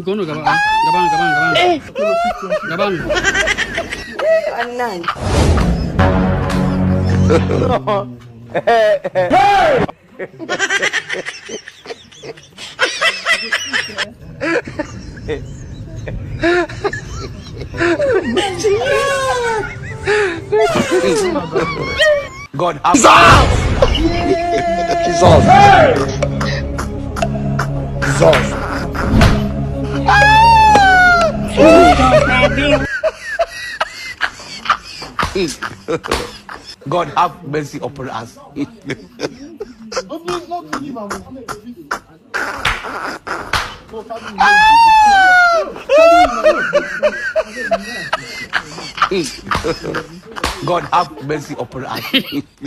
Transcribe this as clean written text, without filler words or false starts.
kono gaban. Anan. God have God have mercy upon us. God have mercy upon us.